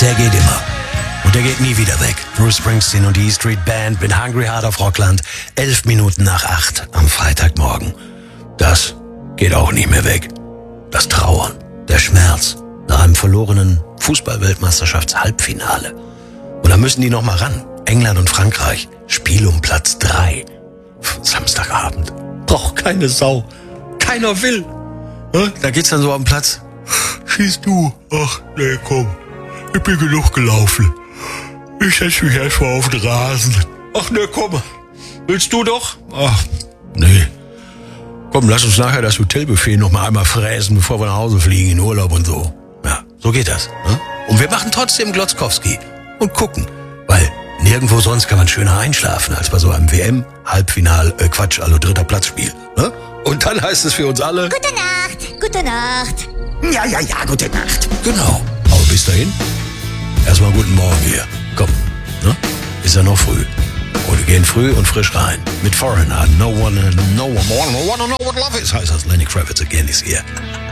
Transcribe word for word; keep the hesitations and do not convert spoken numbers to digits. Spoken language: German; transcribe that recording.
der geht immer. Und der geht nie wieder weg. Bruce Springsteen und die E Street Band mit Hungry Heart auf Rockland. Elf Minuten nach acht am Freitagmorgen. Das geht auch nicht mehr weg. Das Trauern, der Schmerz nach einem verlorenen Fußball-Weltmeisterschafts-Halbfinale. Und da müssen die noch mal ran. England und Frankreich. Spiel um Platz drei. Samstagabend. Braucht keine Sau. Keiner will. Da geht's dann so am Platz. Schießt du. Ach, nee, komm. Ich bin genug gelaufen. Ich setz mich erstmal auf den Rasen. Ach, nee, komm. Willst du doch? Ach, nee. Komm, lass uns nachher das Hotelbuffet noch mal einmal fräsen, bevor wir nach Hause fliegen in Urlaub und so. Ja, so geht das. Ne? Und wir machen trotzdem Glotzkowski und gucken, weil nirgendwo sonst kann man schöner einschlafen als bei so einem W M-Halbfinal, äh, Quatsch, also dritter Platzspiel. Ne? Und dann heißt es für uns alle... Gute Nacht, gute Nacht. Ja, ja, ja, gute Nacht. Genau. Aber bis dahin, erstmal guten Morgen hier. Komm, ne? Ist ja noch früh. Und wir gehen früh und frisch rein. Mit Foreigner. No one, no one, no one know what love is. Heißt das, Lenny Kravitz again is here.